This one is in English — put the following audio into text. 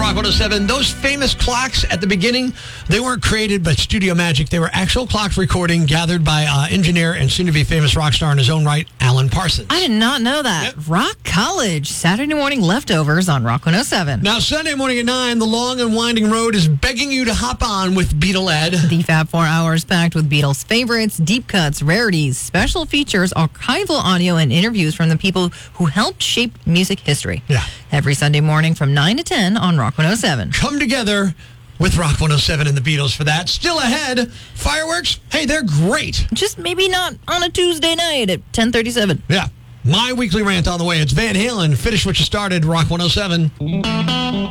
Rock 107. Those famous clocks at the beginning, they weren't created by studio magic. They were actual clock recording gathered by engineer and soon-to-be famous rock star in his own right, Alan Parsons. I did not know that. Yep. Rock College, Saturday morning leftovers on Rock 107. Now, Sunday morning at 9, the long and winding road is begging you to hop on with Beatle Ed. The Fab 4 Hours packed with Beatles favorites, deep cuts, rarities, special features, archival audio, and interviews from the people who helped shape music history. Yeah. Every Sunday morning from 9 to 10 on Rock 107. Come together with Rock 107 and the Beatles for that. Still ahead, fireworks, hey, they're great. Just maybe not on a Tuesday night at 10:37. Yeah. My weekly rant on the way. It's Van Halen. Finish what you started, Rock 107.